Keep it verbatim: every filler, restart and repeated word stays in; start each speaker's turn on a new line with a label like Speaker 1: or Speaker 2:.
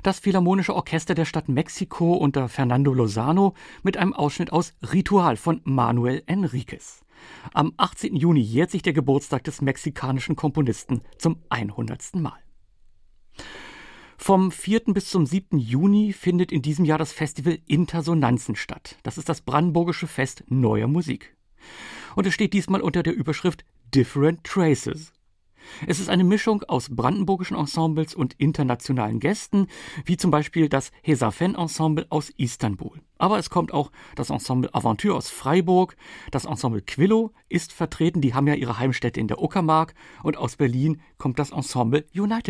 Speaker 1: Das Philharmonische Orchester der Stadt Mexiko unter Fernando Lozano mit einem Ausschnitt aus Ritual von Manuel Enríquez. Am achtzehnten Juni jährt sich der Geburtstag des mexikanischen Komponisten zum hundertsten Mal. Vom vierten bis zum siebten Juni findet in diesem Jahr das Festival Intersonanzen statt. Das ist das brandenburgische Fest neuer Musik. Und es steht diesmal unter der Überschrift Different Traces. Es ist eine Mischung aus brandenburgischen Ensembles und internationalen Gästen, wie zum Beispiel das Hesafen Ensemble aus Istanbul. Aber es kommt auch das Ensemble Aventure aus Freiburg, das Ensemble Quillo ist vertreten, die haben ja ihre Heimstätte in der Uckermark, und aus Berlin kommt das Ensemble United